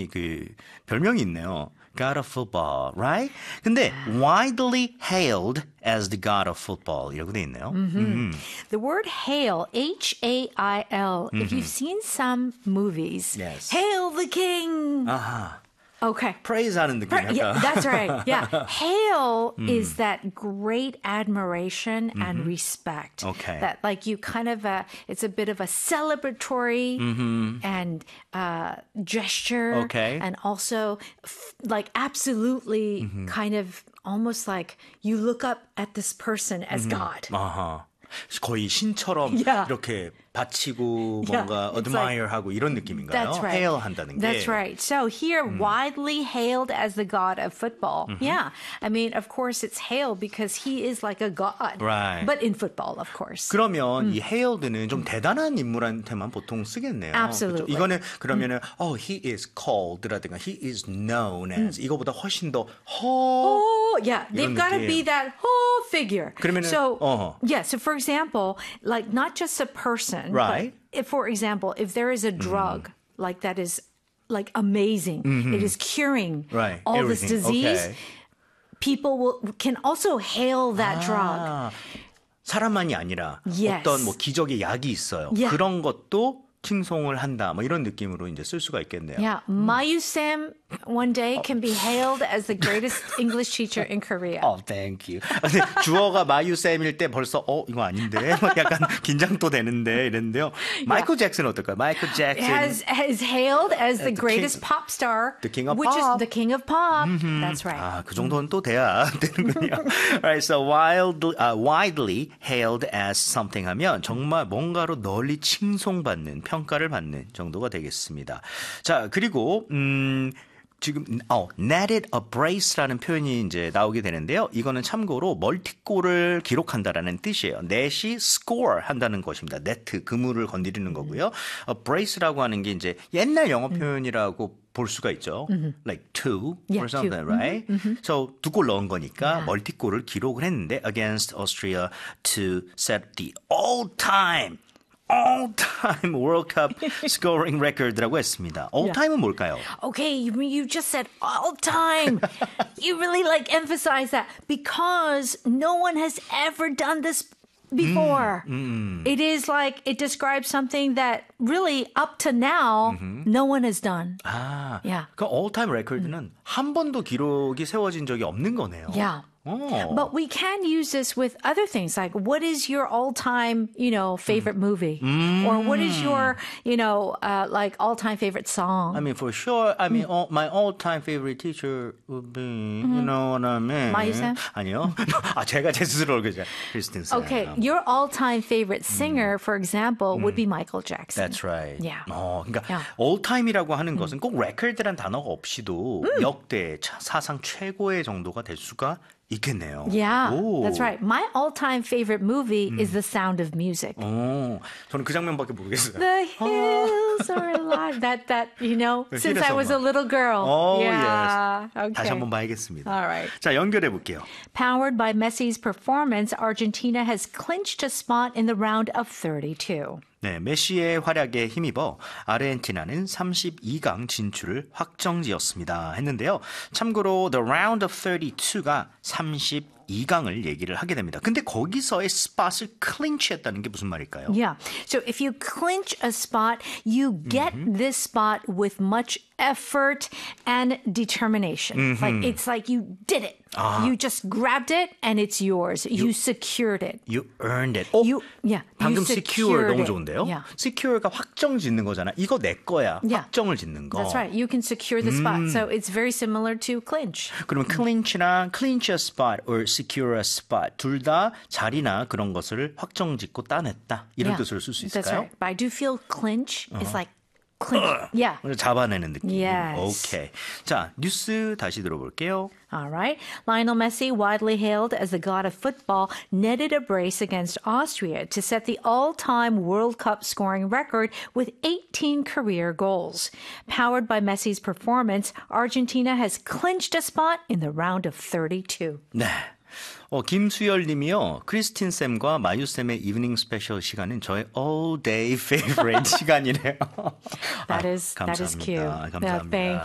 굉장히 그 별명이 있네요. God of football, right? 근데 widely hailed as the god of football 이라고 돼 있네요. The word hail, H-A-I-L, if you've seen some movies, Yes. hail the king. 아하. Okay. praise 하는 느낌 약간. Yeah, that's right. Yeah. Hail is that great admiration and respect. Okay. That like you kind of, it's a bit of a celebratory and gesture. Okay. And also like absolutely kind of almost like you look up at this person as God. 아하. 거의 신처럼 Yeah. 이렇게 바치고 Yeah, 뭔가 it's admire하고 이런 느낌인가요? That's right. hail 한다는 게. That's right. So here, widely hailed as the god of football. Yeah. I mean, of course, it's hailed because he is like a god. Right. But in football, of course. 그러면 이 hailed는 좀 대단한 인물한테만 보통 쓰겠네요. Absolutely. 그렇죠? 이거는 그러면은 he is called라든가 he is known as 이거보다 훨씬 더 Oh, yeah. They've got to 느낌. be that whole figure. 그러면은, So, yeah. So, for example, like not just a person. Right. But if, for example, if there is a drug like that is like amazing, it is curing Right. all Everything. this disease. Okay. People can also hail that drug. 아, 사람만이 아니라 Yes. 어떤 뭐 기적의 약이 있어요. Yeah. 그런 것도 칭송을 한다. 뭐 이런 느낌으로 이제 쓸 수가 있겠네요. Yeah, Mayu Sam one day can be hailed as the greatest English teacher in Korea. Oh, thank you. 근데 주어가 마유쌤일 때 벌써 이거 아닌데 약간 긴장도 되는데 이랬는데요. 마이클 잭슨 어떨까요? 마이클 잭슨 Has hailed as the the greatest king- pop star, the king of which pop. is the king of pop. That's right. 아, 그 정도는 또 돼야 되는군요. Alright, so widely hailed as something 하면 정말 뭔가로 널리 칭송받는, 평가를 받는 정도가 되겠습니다. 자, 그리고 지금 netted a brace라는 표현이 이제 나오게 되는데요. 이거는 참고로 멀티골을 기록한다라는 뜻이에요. net이 score 한다는 것입니다. net 그물을 건드리는 거고요. a brace라고 하는 게 이제 옛날 영어 표현이라고 볼 수가 있죠. Like two Yeah, or something, two. right? So 두 골 넣은 거니까 멀티골을 기록을 했는데 against Austria to set the all-time World Cup scoring record라고 했습니다. all-time은 뭘까요? Okay, you just said all time. You really like emphasize that because no one has ever done this before. It is like it describes something that really up to now no one has done. 아, Yeah. 그 all-time record는 한 번도 기록이 세워진 적이 없는 거네요. Yeah. But we can use this with other things, like what is your all-time, favorite movie, or what is your, like all-time favorite song? I mean, for sure. I mean, my all-time favorite teacher would be, you know what I mean? 마이쌤? 아니요. 제가 제 스스로를 그냥 크리스틴 쌤. Okay, your all-time favorite singer, for example, would be Michael Jackson. That's right. Yeah. 그러니까 Yeah. all-time이라고 하는 것은 꼭 record란 단어가 없이도 역대 사상 최고의 정도가 될 수가 있겠네요. Yeah, 오. that's right. My all-time favorite movie is The Sound of Music. 저는 그 장면밖에 모르겠어요. The hills are alive. That since I was a 힐에서만. little girl. Yeah. yes. 다시 Okay. 한번 봐야겠습니다. All right. 자, 연결해 볼게요. Powered by Messi's performance, Argentina has clinched a spot in the round of 32. 네, 메시의 활약에 힘입어 아르헨티나는 32강 진출을 확정지었습니다. 했는데요. 참고로 The Round of 32가 32강을 얘기를 하게 됩니다. 근데 거기서의 스팟을 클린치했다는 게 무슨 말일까요? Yeah. So if you clinch a spot, you get this spot with much effort and determination. It's like you did it. You just grabbed it and it's yours. You secured it. You earned it. 방금 you secure secured 너무 it. 좋은데요? Yeah. secure가 확정 짓는 거잖아. 이거 내 거야. Yeah. 확정을 짓는 거. That's right. You can secure the spot. So it's very similar to clinch. 그러면 clinch랑 clinch a spot or secure a spot 둘 다 자리나 그런 것을 확정짓고 따냈다. 이런 뜻으로 쓸 수 That's 있을까요? right. But I do feel clinch is like clinch. Yeah. 잡아내는 느낌. Yes. 오케이. 자, 뉴스 다시 들어볼게요. All right. Lionel Messi, widely hailed as the god of football, netted a brace against Austria to set the all-time World Cup scoring record with 18 career goals. Powered by Messi's performance, Argentina has clinched a spot in the round of 32. 네. 김수열 님이요. 크리스틴 쌤과 마유 쌤의 이브닝 스페셜 시간은 저의 all day favorite 시간이래요. That is cute. 감사합니다. Yeah, thank